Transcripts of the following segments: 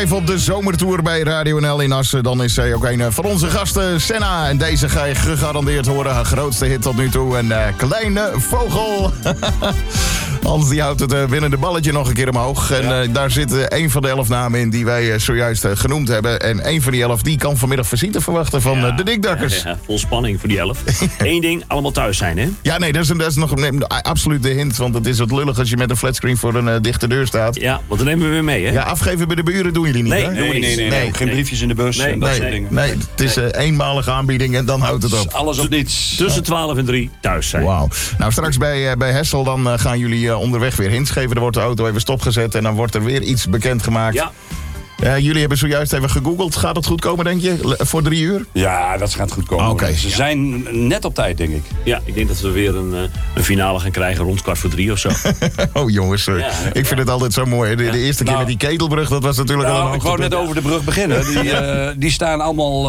even op de zomertour bij Radio NL in Assen. Dan is zij ook een van onze gasten, Senna. En deze ga je gegarandeerd horen. Haar grootste hit tot nu toe. Een kleine vogel. Hans die houdt het winnende balletje nog een keer omhoog. En daar zit een van de 11 namen in die wij zojuist genoemd hebben. En een van die 11 die kan vanmiddag visite verwachten van de Dikdakkers. Ja, vol spanning voor die 11. Eén ding, allemaal thuis zijn, hè? Ja, nee, dat is nog absoluut de hint. Want het is wat lullig als je met een flatscreen voor een dichte deur staat. Ja, want dan nemen we weer mee, hè? Ja, afgeven bij de buren doen jullie niet, Nee, hè? Nee. Geen briefjes in de bus en dat soort dingen. Nee, het is eenmalige aanbieding en dan houdt het op. Alles of niets. Tussen 12 en 3 thuis zijn. Wauw. Nou, straks bij Hessel dan gaan jullie onderweg weer hints geven. Er wordt de auto even stopgezet en dan wordt er weer iets bekendgemaakt. Ja. Jullie hebben zojuist even gegoogeld. Gaat het goed komen, denk je? Voor 3 uur? Ja, dat gaat goed komen. Oké. Ze zijn net op tijd, denk ik. Ja, ik denk dat we weer een finale gaan krijgen rond 3:15 of zo. Oh jongens, ik vind het altijd zo mooi. De eerste keer met die ketelbrug, dat was natuurlijk al een ik wou net over de brug beginnen. Die staan allemaal...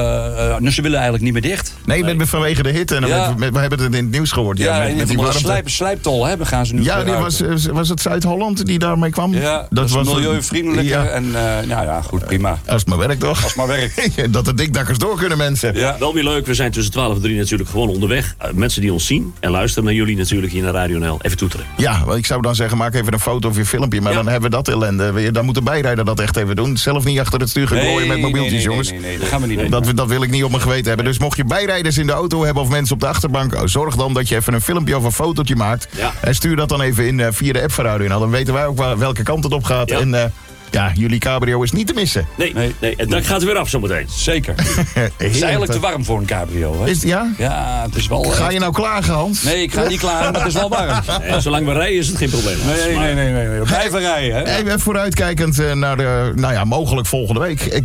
ze willen eigenlijk niet meer dicht. Nee, vanwege de hitte. En we hebben het in het nieuws gehoord. Met die slijptol hebben gaan ze nu. Ja, was het Zuid-Holland die daarmee kwam? Ja, dat was milieuvriendelijker. En goed, prima. Als het maar werkt, toch? Als het maar werkt. Dat de Dikdakkers door kunnen, mensen. Ja. Wel weer leuk, we zijn tussen 12 en 3 natuurlijk gewoon onderweg. Mensen die ons zien en luisteren naar jullie natuurlijk hier naar Radio NL. Even toeteren. Ja, ik zou dan zeggen, maak even een foto of je filmpje. Maar dan hebben we dat ellende. Dan moet de bijrijder dat echt even doen. Zelf niet achter het stuur gaan gooien met mobieltjes, jongens. Nee, dat gaan we niet doen. Dat wil ik niet op mijn geweten hebben. Dus mocht je bijrijders in de auto hebben of mensen op de achterbank, zorg dan dat je even een filmpje of een fotootje maakt. Ja. En stuur dat dan even in via de app van Radio NL. Dan weten wij ook welke kant het op gaat. Ja. En jullie cabrio is niet te missen. Nee. Het dak gaat er weer af zometeen. Zeker. Het is eigenlijk te warm voor een cabrio. Hè? Is het, ja? Ja, het is wel... Ga je nou klagen, Hans? Nee, ik ga niet klagen, maar het is wel warm. Zolang we rijden is het geen probleem. Nee. We blijven rijden. Hè? Even vooruitkijkend naar de, mogelijk volgende week.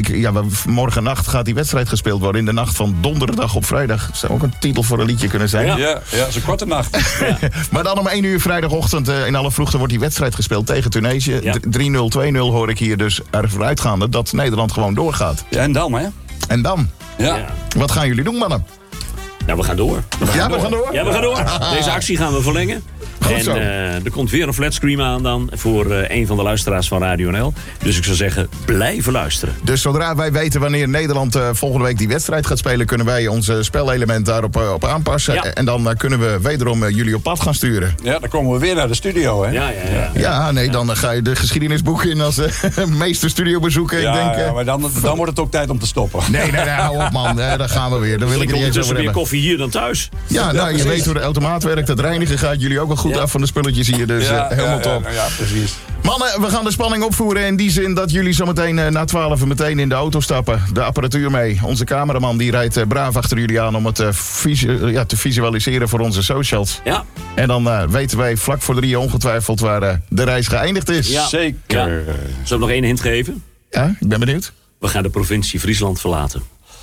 Morgen nacht gaat die wedstrijd gespeeld worden. In de nacht van donderdag op vrijdag. Zou ook een titel voor een liedje kunnen zijn. Ja, het is een korte nacht. Ja. Maar dan om 1 uur vrijdagochtend in alle vroegte wordt die wedstrijd gespeeld tegen Tunesië. Ja. 3-0, 2-0 hoor ik hier dus ervoor uitgaande dat Nederland gewoon doorgaat. Ja, en dan, hè? En dan? Ja. Wat gaan jullie doen, mannen? Nou, we gaan door. We gaan door? Ja, we gaan door. Deze actie gaan we verlengen. Goed en er komt weer een flatscreen aan dan voor een van de luisteraars van Radio NL. Dus ik zou zeggen, blijven luisteren. Dus zodra wij weten wanneer Nederland volgende week die wedstrijd gaat spelen, kunnen wij onze spelelement daarop op aanpassen. Ja. En dan kunnen we wederom jullie op pad gaan sturen. Ja, dan komen we weer naar de studio, hè? Ja, dan ga je de geschiedenisboeken in als meester studiobezoeker. Ja, maar dan wordt het ook tijd om te stoppen. Nee, hou op, man. Daar gaan we weer. Dan wil ik er niet eens over hebben. Meer koffie hier dan thuis. Ja, je weet hoe de automaat werkt. Het reinigen gaat jullie ook wel goed af van de spulletjes hier. Dus helemaal top. Ja, precies. Mannen, we gaan de spanning opvoeren in die zin dat jullie zometeen na 12 meteen in de auto stappen. De apparatuur mee. Onze cameraman die rijdt braaf achter jullie aan om het te visualiseren voor onze socials. Ja. En dan weten wij vlak voor 3 ongetwijfeld waar de reis geëindigd is. Ja. Zeker. Ja. Zal ik nog 1 hint geven? Ja, ik ben benieuwd. We gaan de provincie Friesland verlaten.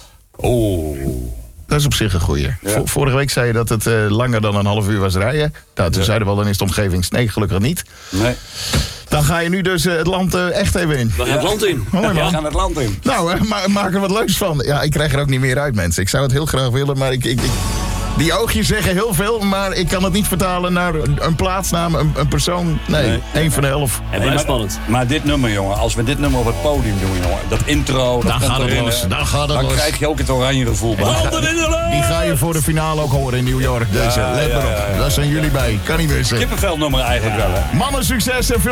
Oh. Dat is op zich een goeie. Ja. Vorige week zei je dat het langer dan een half uur was rijden. Nou, toen zeiden we al, dan is de omgeving. Nee, gelukkig niet. Nee. Dan ga je nu dus het land echt even in. We gaan het land in. Mooi, man. We gaan het land in. Nou, maak er wat leuks van. Ja, ik krijg er ook niet meer uit, mensen. Ik zou het heel graag willen, maar die oogjes zeggen heel veel, maar ik kan het niet vertalen naar een plaatsnaam, een persoon. Nee, 1 van de 11. Het blijft spannend. Maar dit nummer, jongen, als we dit nummer op het podium doen, jongen, dat intro, dan gaat het los. Dan krijg je ook het oranje gevoel. Die ga je voor de finale ook horen in New York. Deze, let maar op. Daar zijn jullie bij. Kan niet missen. Kippenveldnummer eigenlijk wel, hè. Mannen, succes en veel